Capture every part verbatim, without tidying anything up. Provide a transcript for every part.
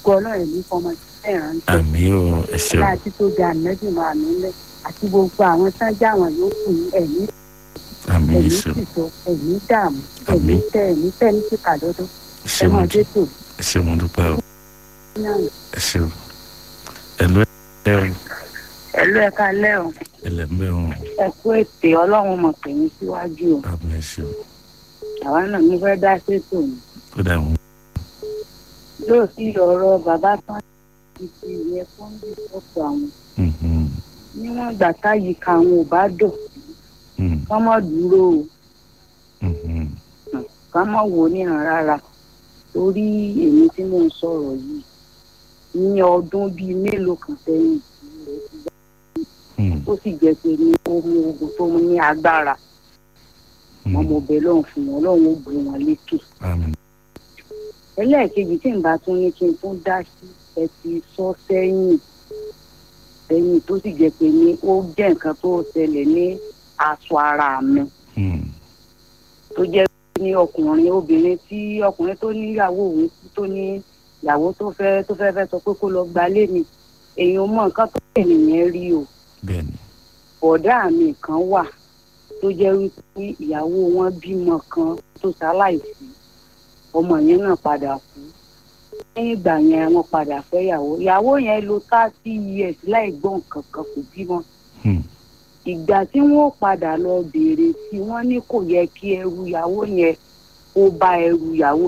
gbọ́dọ̀ ẹ̀ ní fọmọ ẹ̀ràn tó àmì o ẹ ṣeun láti tó ga ànábì máa nílẹ̀ àti gbogbo àwọn sájà àwọn yòókù ní ẹ̀mí àmì ẹ̀mí ṣeun tìtọ́ ẹ̀mí dààmú ẹ̀mí Àmín. tẹ ẹ̀mí tẹ ní kíkà lọ́dọ̀ ẹ ẹ ṣeun máa dé tò ẹ ṣeun mo dúpẹ́ o náà. ẹ ṣeun ẹlò ẹ o ẹ̀lú ẹ̀ka lẹ́ o ẹlẹ́mẹ̀ o ẹ kú ètè ọlọ́run mọ̀ pé ní síwájú o àmì ẹ ṣeun àwa náà ní fẹ́ dá sétò ni ó dà wọ́n yóò sí ọ̀rọ̀ bàbá tán ti fi ìyẹn fún bí ọ̀pọ̀ àwọn níwọ̀n ìgbà táyì ka àwọn ò bá dọ̀ kán mọ̀ dúró o kán mọ̀ wò níhàn rárá torí èmi tí mò ń sọ̀rọ̀ yìí ní ọdún bíi mélòó kan sẹ́yìn ó sì jẹ́ pé ní ohun ogun tó ní agbára wọn mo bẹ̀ lọ́hùn fún wọn lọ́hùn ó gbé wọn lékè. àmín ẹlẹ́ẹ̀kejì tí n bá tún ní kí n tún dá sí ẹ ti sọ sẹ́yìn ẹ̀yìn tó sì jẹ́ pé ní ó jẹ́ nǹkan tó ṣẹlẹ̀ ní aṣọ ara mi tó jẹ́ ní ọkùnrin obìnrin tí ọkùnrin tó níyàwó òun tó ní ìyàwó tó fẹ́ tó fẹ́ fẹ́ sọ pé kó lọ gbalé mi èèyàn mọ nǹkan tó ènìyàn rí o bẹ́ẹ̀ni bọ̀dá mi kan wà tó jẹ́ wípé ìyàwó wọn bímọ kan tó ṣaláìsí ọmọ yẹn náà padà kú lẹ́yìn ìgbà yẹn wọ́n padà fẹ́ ìyàwó ìyàwó yẹn lò thirty years láì gbọ́ nǹkan kan kò bímọ ìgbà tí wọ́n padà lọ béèrè sí wọ́n ní kò yẹ kí ẹrù ìyàwó yẹn kó bá ẹrù ìyàwó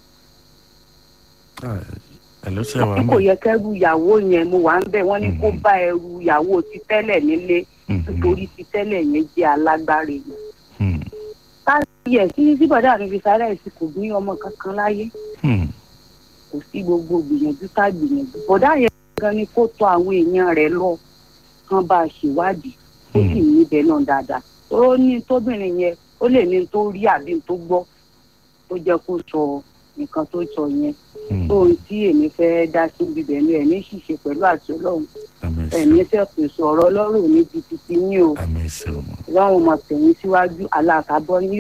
ẹlò ṣe wà tí kò yẹ kẹrù ìyàwó yẹn mo wà ń bẹ̀ wọ́n ní kó bá ẹrù ìyàwó ti tẹ́lẹ̀ nílé nítorí ti tẹ́lẹ̀ yẹn jẹ́ alágbára yẹn. káyọ̀ sí sí bọ̀dá mi fi sáré ẹ̀sìn kò ní ọmọ kankan láyé kò sí gbogbo gbìyànjú ká gbìyànjú bọ̀dá yẹn gan ni kó tọ̀ àwọn èèyàn rẹ̀ lọ kán bá a ṣèwádìí ó sì níbẹ̀ náà dáadáa ó ní tóbìnrin yẹn ó lè ní tó rí àbí tó gbọ́ tó jẹ́ kó sọ nǹkan tó sọ yẹn ohun tí èmi fẹ́ dá sí ibibẹ̀ ni ẹ̀mí ṣìṣe pẹ̀lú àti ọlọ́run ẹ̀mí ṣẹ̀pẹ̀sọ ọ̀rọ̀ ọlọ́run ní ti ti ti ní o àmì ṣeun ọlọ́run mọ̀ tẹ̀yìn síwájú aláàkábọ́ ní